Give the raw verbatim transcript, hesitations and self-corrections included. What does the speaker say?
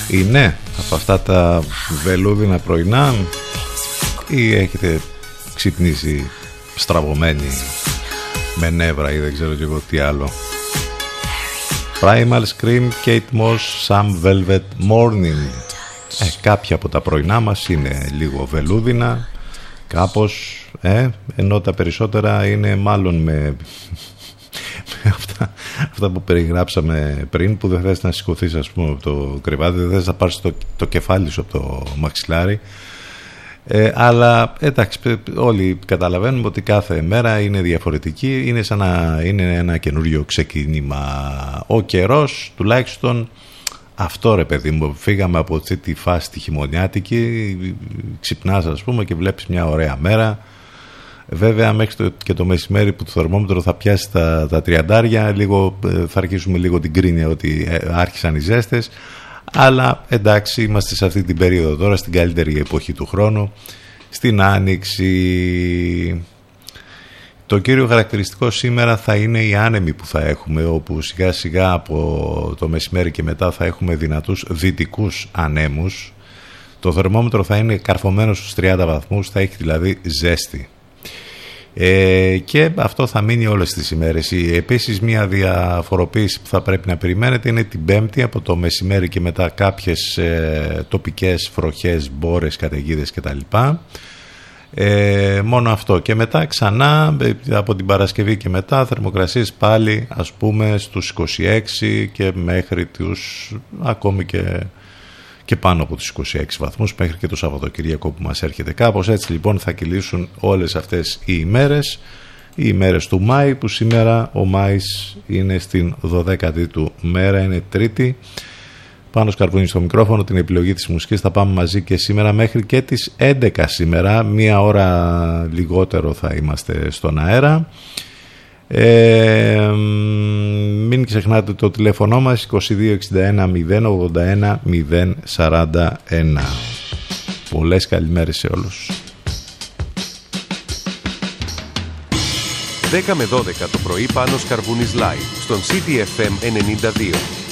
είναι από αυτά τα βελούδινα πρωινά ή έχετε ξυπνήσει στραβωμένοι με νεύρα ή δεν ξέρω και εγώ τι άλλο. Primal Scream, Kate Moss, Some Velvet Morning. Ε, κάποια από τα πρωινά μας είναι λίγο βελούδινα κάπως, ε, ενώ τα περισσότερα είναι μάλλον με, με αυτά, αυτά που περιγράψαμε πριν, που δεν θες να σηκωθείς, ας πούμε, από το κρεβάτι, δεν θες να πάρεις το, το κεφάλι σου από το μαξιλάρι. Ε, αλλά εντάξει, όλοι καταλαβαίνουμε ότι κάθε μέρα είναι διαφορετική, είναι σαν να είναι ένα καινούριο ξεκίνημα. Ο καιρός, τουλάχιστον αυτό, ρε παιδί μου, φύγαμε από αυτή τη φάση τη χειμωνιάτικη, ξυπνάς, ας πούμε, και βλέπεις μια ωραία μέρα. Βέβαια μέχρι το, και το μεσημέρι που το θερμόμετρο θα πιάσει τα, τα τριαντάρια, λίγο, θα αρχίσουμε λίγο την κρίνια ότι άρχισαν οι ζέστες. Αλλά εντάξει, είμαστε σε αυτή την περίοδο τώρα, στην καλύτερη εποχή του χρόνου, στην Άνοιξη. Το κύριο χαρακτηριστικό σήμερα θα είναι οι άνεμοι που θα έχουμε, όπου σιγά σιγά από το μεσημέρι και μετά θα έχουμε δυνατούς δυτικούς ανέμους. Το θερμόμετρο θα είναι καρφωμένο στους τριάντα βαθμούς, θα έχει δηλαδή ζέστη. Ε, και αυτό θα μείνει όλες τις ημέρες. Επίσης, μια διαφοροποίηση που θα πρέπει να περιμένετε είναι την Πέμπτη από το μεσημέρι και μετά κάποιες ε, τοπικές βροχές, μπόρες, καταιγίδες κτλ. Ε, μόνο αυτό, και μετά ξανά από την Παρασκευή και μετά θερμοκρασίες πάλι, ας πούμε, στους είκοσι έξι και μέχρι τους ακόμη και και πάνω από τους είκοσι έξι βαθμούς μέχρι και το Σαββατοκυριακό που μας έρχεται. Κάπως έτσι λοιπόν θα κυλήσουν όλες αυτές οι ημέρες, οι ημέρες του Μάη, που σήμερα ο Μάης είναι στην δωδέκατη του μέρα, είναι Τρίτη. Πάνω Σκαρβούνι στο μικρόφωνο, την επιλογή της μουσικής θα πάμε μαζί και σήμερα μέχρι και τις έντεκα σήμερα, μία ώρα λιγότερο θα είμαστε στον αέρα. Ε, μην ξεχνάτε το τηλέφωνο μας είκοσι δύο εξήντα ένα μηδέν ογδόντα ένα μηδέν σαράντα ένα. Πολλές καλημέρες σε όλους. δέκα με δώδεκα το πρωί, Πάνος Καρβούνης Live στον City εφ εμ ενενήντα δύο.